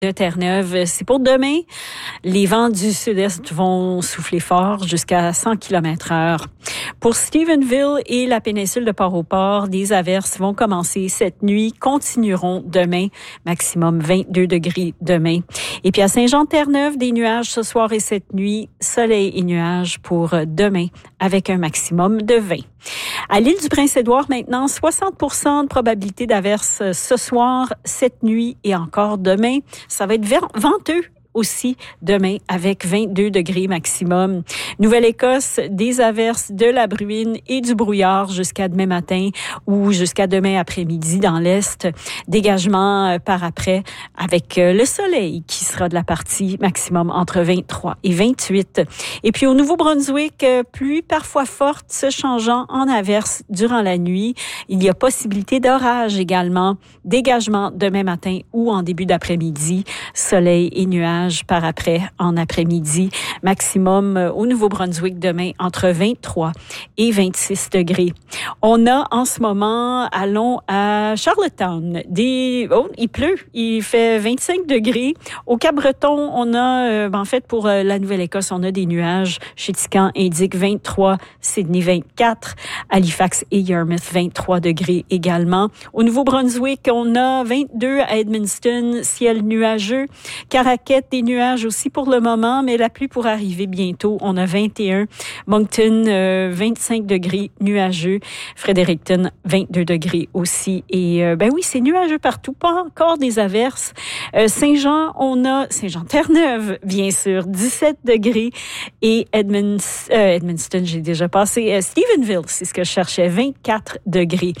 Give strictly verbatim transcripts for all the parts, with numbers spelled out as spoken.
de Terre-Neuve. C'est pour demain. Les vents du sud-est vont souffler fort jusqu'à cent kilomètres heure. Pour Stephenville et la péninsule de Port-au-Port, des averses vont commencer cette nuit, continueront demain, maximum vingt-deux degrés demain. Et puis à Saint-Jean-de-Terre-Neuve, des nuages ce soir et cette nuit, soleil et nuages pour demain, avec un maximum de vingt. À l'île du Prince-Édouard, maintenant, soixante pour cent de probabilité d'averses ce soir, cette nuit et encore demain. Ça va être venteux aussi demain avec vingt-deux degrés maximum. Nouvelle-Écosse, des averses, de la bruine et du brouillard jusqu'à demain matin ou jusqu'à demain après-midi dans l'Est. Dégagement par après avec le soleil qui sera de la partie maximum entre vingt-trois et vingt-huit. Et puis au Nouveau-Brunswick, pluie parfois forte se changeant en averses durant la nuit. Il y a possibilité d'orage également. Dégagement demain matin ou en début d'après-midi. Soleil et nuages par après en après-midi. Maximum au Nouveau-Brunswick demain entre vingt-trois et vingt-six degrés. On a en ce moment, allons à Charlottetown, des, oh, il pleut, il fait vingt-cinq degrés. Au Cap-Breton, on a, euh, en fait, pour euh, la Nouvelle-Écosse, on a des nuages. Chéticamp indique vingt-trois, Sydney vingt-quatre, Halifax et Yarmouth vingt-trois degrés également. Au Nouveau-Brunswick, on a vingt-deux à Edmundston, ciel nuageux. Caraquet, des nuages aussi pour le moment, mais la pluie pourrait arriver bientôt. On a vingt et un. Moncton, euh, vingt-cinq degrés, nuageux. Fredericton, vingt-deux degrés aussi. Et euh, ben oui, c'est nuageux partout. Pas encore des averses. Euh, Saint-Jean, on a Saint-Jean-Terre-Neuve, bien sûr, dix-sept degrés. Et Edmunds, euh, Edmundston, j'ai déjà passé. Euh, Stephenville, c'est ce que je cherchais, vingt-quatre degrés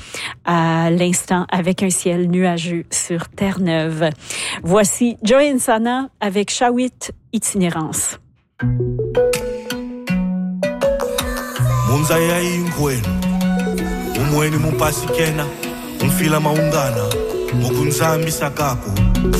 à l'instant avec un ciel nuageux sur Terre-Neuve. Voici Joy Nsana avec Shawit Itinérance. Munzaya ingwenu umweni mumpasikena umfila maungana mukunzambi sakapo